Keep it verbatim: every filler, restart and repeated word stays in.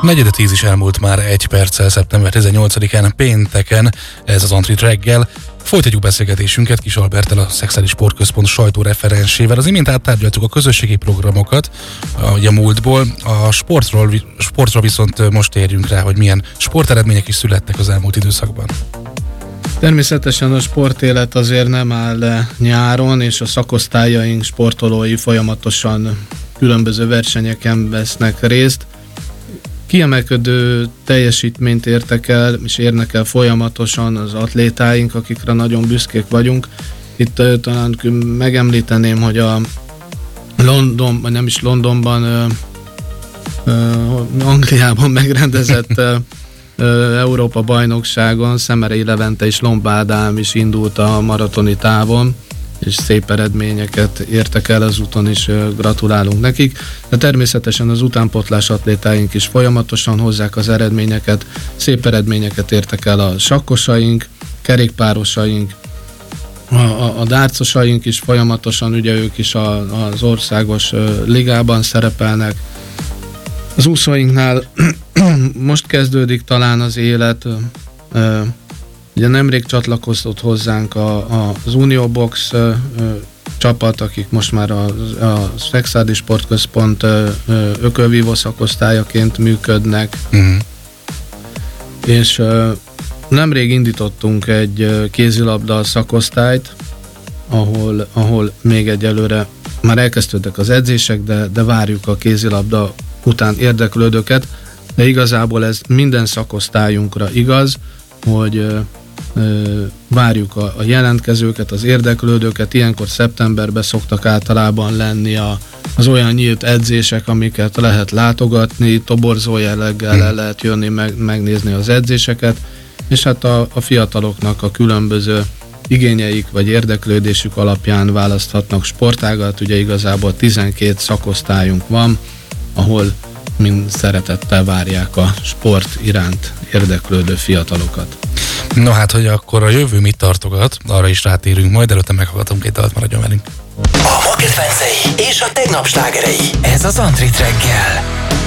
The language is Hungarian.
Negyede tíz is elmúlt már egy perccel, szeptember tizennyolcadikán pénteken, ez az Antrit reggel. Folytatjuk beszélgetésünket Kis Alberttel, a Szexádi Sportközpont sajtóreferensével. Az imént áttárgyaltuk a közösségi programokat a múltból, a sportról, sportra viszont most térjünk rá, hogy milyen sporteredmények is születtek az elmúlt időszakban. Természetesen a sportélet azért nem áll le nyáron, és a szakosztályaink sportolói folyamatosan különböző versenyeken vesznek részt. Kiemelkedő teljesítményt értek el, és érnek el folyamatosan az atlétáink, akikre nagyon büszkék vagyunk. Itt uh, talán megemlíteném, hogy a London, vagy nem is Londonban, uh, uh, Angliában megrendezett uh, uh, Európa bajnokságon Szemerei Levente és Lomb Ádám is indult a maratoni távon, és szép eredményeket értek el az úton is, gratulálunk nekik. De természetesen az utánpótlás atlétáink is folyamatosan hozzák az eredményeket, szép eredményeket értek el a sakkosaink, kerékpárosaink, a, a, a dárcosaink is folyamatosan, ugye ők is a, az országos ligában szerepelnek. Az úszóinknál most kezdődik talán az élet. Ugye nemrég csatlakozott hozzánk a, a, az Unió Box ö, ö, csapat, akik most már a, a Szexádi Sportközpont ö, ö, ökölvívó szakosztályaként működnek. Uh-huh. És ö, nemrég indítottunk egy ö, kézilabda szakosztályt, ahol, ahol még egyelőre már elkezdődtek az edzések, de, de várjuk a kézilabda után érdeklődőket, de igazából ez minden szakosztályunkra igaz, hogy ö, ö, várjuk a, a jelentkezőket, az érdeklődőket. Ilyenkor szeptemberben szoktak általában lenni a, az olyan nyílt edzések, amiket lehet látogatni, toborzó jelleggel el lehet jönni, meg, megnézni az edzéseket, és hát a, a fiataloknak a különböző igényeik vagy érdeklődésük alapján választhatnak sportágat. Ugye igazából tizenkét szakosztályunk van, ahol mind szeretettel várják a sport iránt érdeklődő fiatalokat. No hát, hogy akkor a jövő mit tartogat, arra is rátérünk, majd előtte meghallgatunk egy dalt, maradjon velünk. A ma kedvencei és a tegnap slágerei. Ez az Antrit reggel.